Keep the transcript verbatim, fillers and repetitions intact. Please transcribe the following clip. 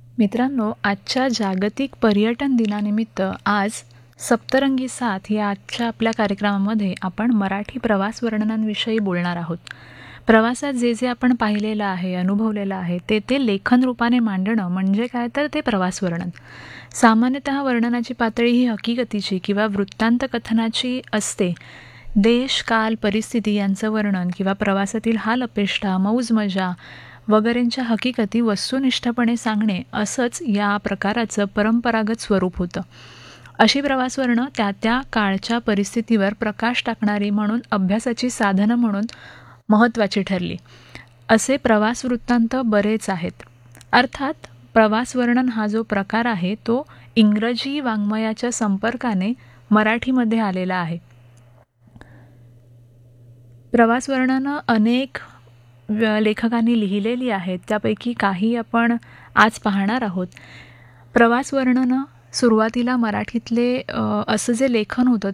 मित्रांनो, आजच्या जागतिक पर्यटन दिनानिमित्त आज सप्तरंगी साथ या आजच्या आपल्या कार्यक्रमामध्ये आपण मराठी प्रवास वर्णनांविषयी बोलणार आहोत. प्रवासात जे जे आपण पाहिलेलं आहे, अनुभवलेलं आहे, ते ते लेखन रूपाने मांडणं म्हणजे काय, तर ते प्रवास वर्णन. सामान्यतः वर्णनाची पातळी ही हकीकतीची किंवा वृत्तांत कथनाची असते. देश, काल, परिस्थिती यांचं वर्णन किंवा प्रवासातील हाल अपेष्टा, मौज मजा वगैरेंच्या हकीकती वस्तुनिष्ठपणे सांगणे असंच या प्रकाराचं परंपरागत स्वरूप होतं. अशी प्रवासवर्णनं त्या त्या काळच्या परिस्थितीवर प्रकाश टाकणारी म्हणून अभ्यासाची साधनं म्हणून महत्त्वाची ठरली. असे प्रवास वृत्तांत बरेच आहेत. अर्थात प्रवासवर्णन हा जो प्रकार आहे तो इंग्रजी वाङ्मयाच्या संपर्काने मराठीमध्ये आलेला आहे. प्रवासवर्णनं अनेक लेखकांनी लिहिलेली आहेत. त्यापैकी काही आपण आज पाहणार आहोत. प्रवासवर्णनं सुरुवातीला मराठीतले असं जे लेखन होतं